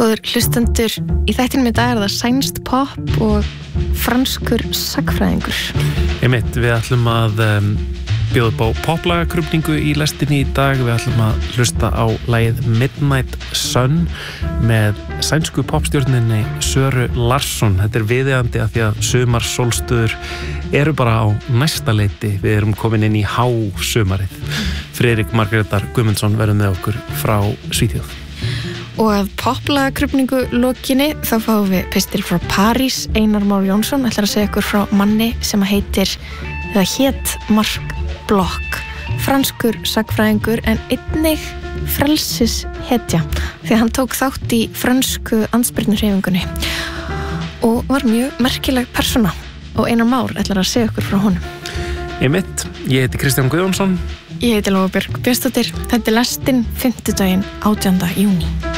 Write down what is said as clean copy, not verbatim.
Góður hlustendur, í þættinum í dag það sænskt pop og franskur sagnfræðingur. Einmitt, við ætlum að bjóða upp á poplagakrufningu í lestinni í dag. Við ætlum að hlusta á lagið Midnight Sun með sænsku popstjörninni Söru Larsson. Þetta viðeigandi að því að sumarsólstöður eru bara á næsta leiti. Við erum komin inn í hásumarið. Friðrik Margrétar Guðmundsson verður með okkur frá Svíþjóð. Og að poplagakrufningu lokinni þá fáum við pistil frá París. Einar Már Jónsson ætlar að segja ykkur frá manni sem hét Marc Bloch, franskur sagnfræðingur en einnig frelsishetja því að hann tók þátt í frönsku andspyrnuhreyfingunni og var mjög merkileg persóna og Einar Már ætlar að segja ykkur frá honum. Einmitt, ég heiti Kristján Guðjónsson. Ég heiti Lóa Björg Björnsdóttir. Þetta lestin fimmtudaginn 18. júní.